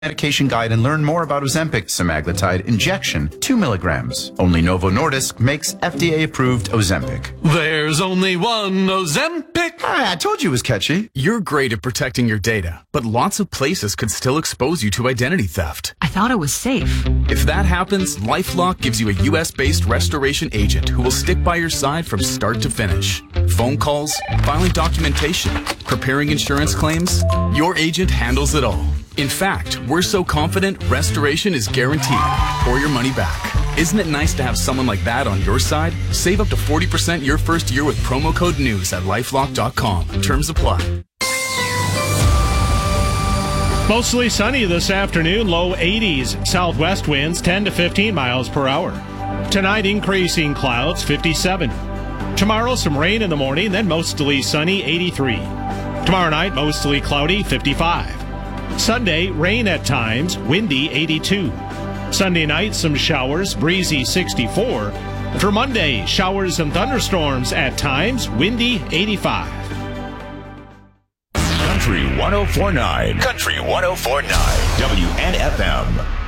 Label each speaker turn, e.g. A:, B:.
A: medication guide and learn more about Ozempic semaglutide injection, 2 milligrams. Only Novo Nordisk makes FDA-approved Ozempic.
B: There's only one Ozempic.
A: I told you it was catchy.
C: You're great at protecting your data, but lots of places could still expose you to identity theft.
D: I thought it was safe.
C: If that happens, LifeLock gives you a U.S.-based restoration agent who will stick by your side from start to finish. Phone calls, filing documentation, preparing insurance claims, your agent handles it all. In fact, we're so confident restoration is guaranteed or your money back. Isn't it nice to have someone like that on your side? Save up to 40% your first year with promo code NEWS at LifeLock.com. Terms apply.
E: Mostly sunny this afternoon, low 80s. Southwest winds 10 to 15 miles per hour. Tonight, increasing clouds, 57. Tomorrow, some rain in the morning, then mostly sunny, 83. Tomorrow night, mostly cloudy, 55. Sunday, rain at times, windy, 82. Sunday night, some showers, breezy, 64. For Monday, showers and thunderstorms at times, windy, 85.
F: Country 104.9. Country 104.9. WNFM.